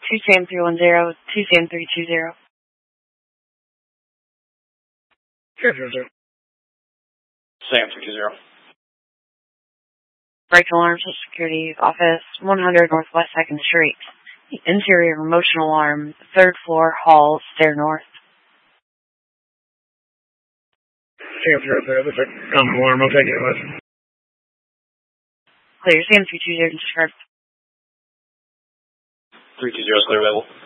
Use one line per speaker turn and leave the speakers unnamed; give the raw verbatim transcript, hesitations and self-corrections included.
two Sam three one zero, two Sam three two zero.
Sam zero zero.
Sam three two zero.
Break alarm, Social Security Office, one hundred Northwest second Street. The interior motion alarm, third floor, hall, stair north.
Sam zero zero, this is a common alarm, I'll take it, listen.
Clear, Sam three two zero, describe.
three two zero is clear available.